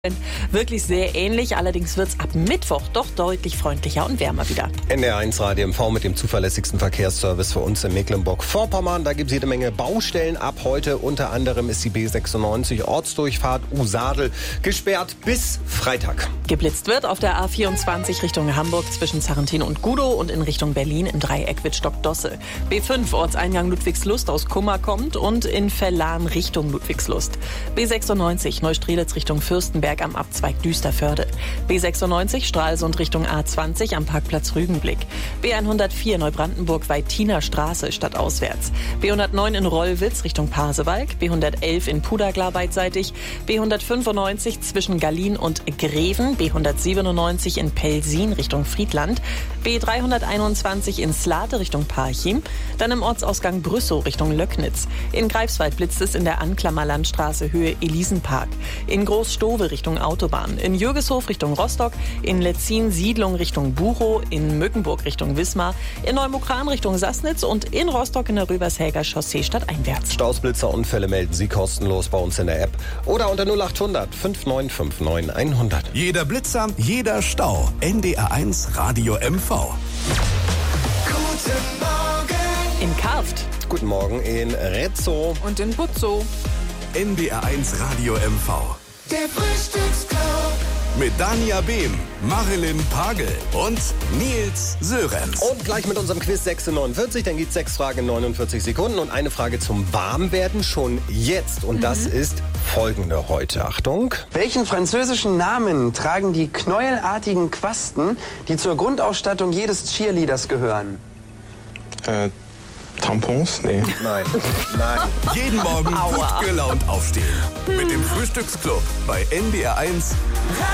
Wirklich sehr ähnlich, allerdings wird es ab Mittwoch doch deutlich freundlicher und wärmer wieder. NDR1 Radio MV mit dem zuverlässigsten Verkehrsservice für uns in Mecklenburg-Vorpommern. Da gibt es jede Menge Baustellen ab heute. Unter anderem ist die B96 Ortsdurchfahrt Usadel gesperrt bis Freitag. Geblitzt wird auf der A24 Richtung Hamburg zwischen Zarrentin und Gudow und in Richtung Berlin im Dreieck Wittstock-Dosse. B5 Ortseingang Ludwigslust aus Kummer kommt und in Verlan Richtung Ludwigslust. B96 Neustrelitz Richtung Fürstenberg am Abzweig Düsterförde. B96 Stralsund Richtung A20 am Parkplatz Rügenblick. B104 Neubrandenburg-Weitiner Straße stadtauswärts. B109 in Rollwitz Richtung Pasewalk. B111 in Pudagla beidseitig. B195 zwischen Gallien und Greven. B197 in Pelsin Richtung Friedland. B321 in Slate Richtung Parchim. Dann im Ortsausgang Brüssow Richtung Löcknitz. In Greifswald blitzt es in der Anklammerlandstraße Höhe Elisenpark. In Großstowe Richtung Autobahn. In Jürgeshof Richtung Rostock. In Letzin Siedlung Richtung Buchow. In Mückenburg Richtung Wismar. In Neumukran Richtung Sassnitz und in Rostock in der Rübershäger Chaussee stadteinwärts. Stausblitzerunfälle melden Sie kostenlos bei uns in der App oder unter 0800 5959 100. Jeder Blitzer, jeder Stau. NDR1 Radio MV. Guten Morgen. In Karft. Guten Morgen in Rezzo. Und in Butzow. NDR1 Radio MV. Der Frühstücksclub. Mit Dania Behm, Marilyn Pagel und Nils Sörenz. Und gleich mit unserem Quiz 6:49, dann gibt es 6 Fragen in 49 Sekunden und eine Frage zum Warmwerden schon jetzt. Und das ist folgende heute. Achtung. Welchen französischen Namen tragen die knäuelartigen Quasten, die zur Grundausstattung jedes Cheerleaders gehören? Tampons? Nee. Nein. Jeden Morgen gut gelaunt aufstehen. Mit dem Frühstücksclub bei NDR1